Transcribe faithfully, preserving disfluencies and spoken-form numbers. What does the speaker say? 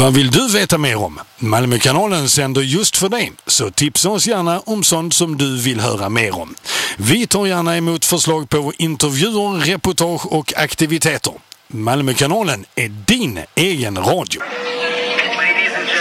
Vad vill du veta mer om? Malmökanalen sänder just för dig, så tipsa oss gärna om sånt som du vill höra mer om. Vi tar gärna emot förslag på intervjuer, reportage och aktiviteter. Malmökanalen är din egen radio.